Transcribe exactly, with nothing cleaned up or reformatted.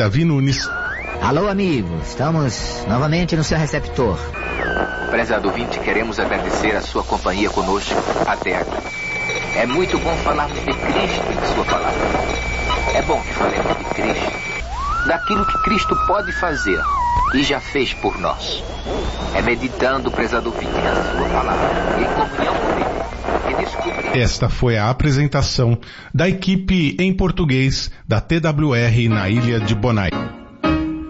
Davi Nunes. Alô, amigo, estamos novamente no seu receptor. Prezado ouvinte, queremos agradecer a sua companhia conosco até aqui. É muito bom falarmos de Cristo e de sua palavra. É bom que falemos de Cristo, daquilo que Cristo pode fazer e já fez por nós. É meditando, prezado ouvinte, na sua palavra, em comunhão com Ele, que descobrimos. Esta foi a apresentação da equipe em português da T W R na Ilha de Bonaire.